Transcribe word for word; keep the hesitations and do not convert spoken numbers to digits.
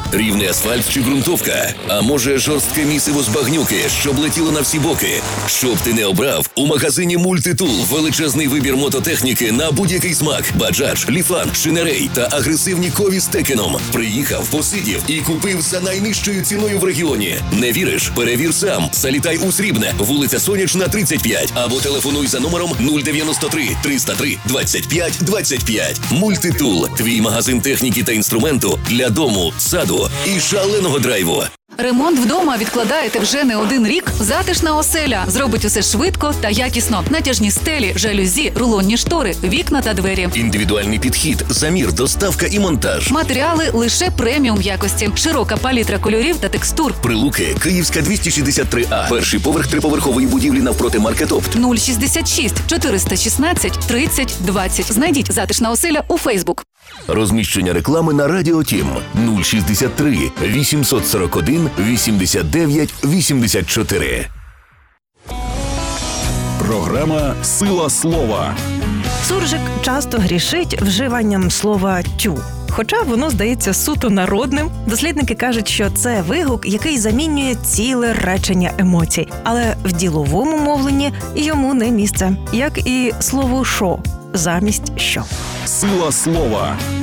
Рівний асфальт чи ґрунтовка? А може жорстке місиво з багнюки, щоб летіло на всі боки? Щоб ти не обрав, у магазині «Мультитул» величезний вибір мототехніки на будь-який смак. Баджадж, Ліфан, Шинерей та агресивні Кові з Текеном. Приїхав, посидів і купив за найнижчою ціною в регіоні. Не віриш? Перевір сам. Залітай у Срібне, вулиця Сонячна, тридцять п'ять. Або телефонуй за номером нуль дев'яносто три триста три двадцять п'ять двадцять п'ять. «Мультитул» – твій магазин техніки та інструменту для дому, саду і шаленого драйву. Ремонт вдома відкладаєте вже не один рік? Затишна оселя зробить усе швидко та якісно. Натяжні стелі, жалюзі, рулонні штори, вікна та двері. Індивідуальний підхід, замір, доставка і монтаж. Матеріали лише преміум якості. Широка палітра кольорів та текстур. Прилуки, Київська двісті шістдесят три А. Перший поверх триповерхової будівлі навпроти Маркетопт. нуль шістдесят шість чотириста шістнадцять тридцять двадцять. Знайдіть «Затишна оселя» у Фейсбук. Розміщення реклами на Радіо Тім нуль шістдесят три вісімсот сорок один вісімдесят дев'ять вісімдесят чотири. Програма «Сила слова». Суржик часто грішить вживанням слова «тю». Хоча воно здається суто народним, дослідники кажуть, що це вигук, який замінює ціле речення емоцій. Але в діловому мовленні йому не місце, як і слово «шо» замість «що». «Сила слова».